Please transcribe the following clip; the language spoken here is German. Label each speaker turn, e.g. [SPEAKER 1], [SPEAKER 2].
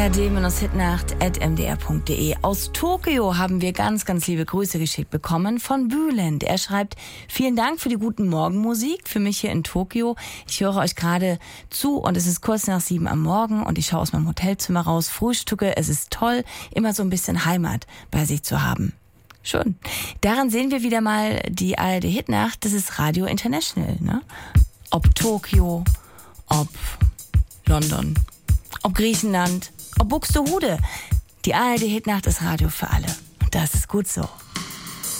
[SPEAKER 1] rd-hitnacht@mdr.de. Aus Tokio haben wir ganz, ganz liebe Grüße geschickt bekommen von Bülent. Er schreibt: Vielen Dank für die guten Morgenmusik für mich hier in Tokio. Ich höre euch gerade zu und es ist kurz nach 7 am Morgen und ich schaue aus meinem Hotelzimmer raus, frühstücke. Es ist toll, immer so ein bisschen Heimat bei sich zu haben. Schön. Daran sehen wir wieder mal die ARD Hitnacht. Das ist Radio International, ne? Ob Tokio, ob London, ob Griechenland, ob Buxtehude. Die ARD Hitnacht ist Radio für alle. Und das ist gut so.